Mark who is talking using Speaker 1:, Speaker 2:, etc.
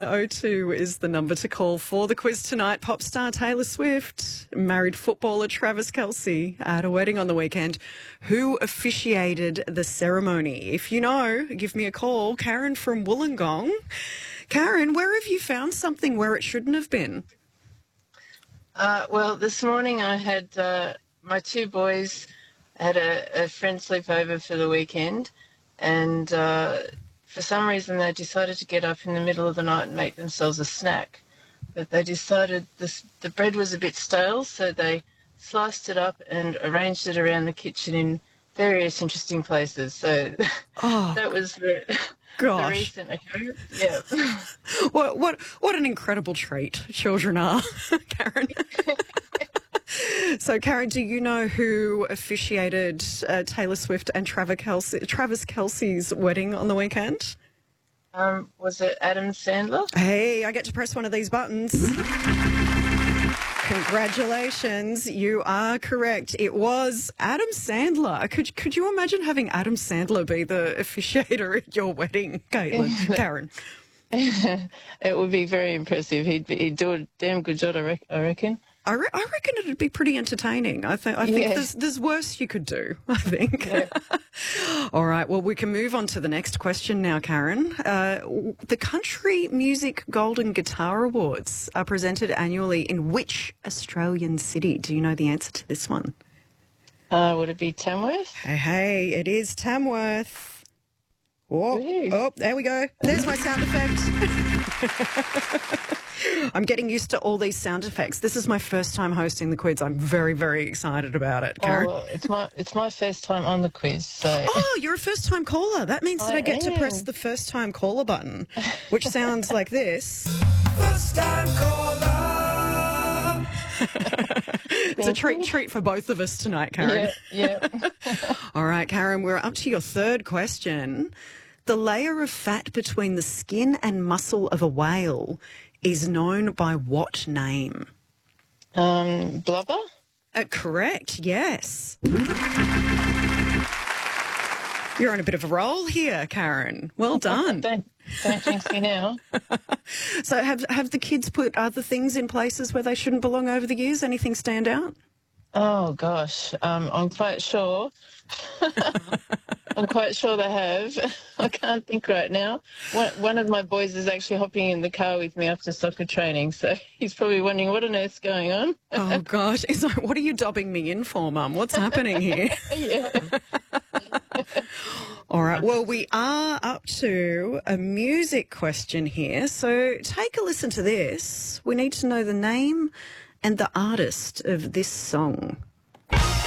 Speaker 1: 0102 is the number to call for the quiz tonight. Pop star Taylor Swift, married footballer Travis Kelce at a wedding on the weekend. Who officiated the ceremony? If you know, give me a call. Karen from Wollongong. Karen, where have you found something where it shouldn't have been?
Speaker 2: Well, this morning I had my two boys had a friend sleep over for the weekend, and for some reason they decided to get up in the middle of the night and make themselves a snack. But they decided the bread was a bit stale, so they sliced it up and arranged it around the kitchen in various interesting places. So that was the recent occurrence. Yeah.
Speaker 1: What an incredible treat children are, Karen. So, Karen, do you know who officiated Taylor Swift and Travis Kelce's wedding on the weekend?
Speaker 2: Was it Adam Sandler?
Speaker 1: Hey, I get to press one of these buttons. Congratulations, you are correct. It was Adam Sandler. Could you imagine having Adam Sandler be the officiator at your wedding, Karen?
Speaker 2: It would be very impressive. He'd do a damn good job, I reckon.
Speaker 1: I reckon it'd be pretty entertaining. I think there's worse you could do, I think. Yeah. All right, well, we can move on to the next question now, Karen. The Country Music Golden Guitar Awards are presented annually in which Australian city? Do you know the answer to this one?
Speaker 2: Would it be Tamworth?
Speaker 1: Hey, it is Tamworth. Oh, there we go. There's my sound effect. I'm getting used to all these sound effects. This is my first time hosting the quiz. I'm very, very excited about it, Karen.
Speaker 2: Oh, it's my first time on the quiz. So.
Speaker 1: Oh, you're a first-time caller. That means that I get to press the first-time caller button, which sounds like this. First-time caller. It's a treat for both of us tonight, Karen.
Speaker 2: Yeah.
Speaker 1: All right, Karen, we're up to your third question. The layer of fat between the skin and muscle of a whale is known by what name?
Speaker 2: Blubber?
Speaker 1: Correct, yes. You're on a bit of a roll here, Karen. Well done.
Speaker 2: Don't jinx me now.
Speaker 1: So have the kids put other things in places where they shouldn't belong over the years? Anything stand out?
Speaker 2: Oh, gosh. I'm quite sure. I'm quite sure they have. I can't think right now. One of my boys is actually hopping in the car with me after soccer training, so he's probably wondering what on earth's going on.
Speaker 1: Oh, gosh. He's like, what are you dobbing me in for, Mum? What's happening here?
Speaker 2: Yeah.
Speaker 1: All right. Well, we are up to a music question here, so take a listen to this. We need to know the name and the artist of this song.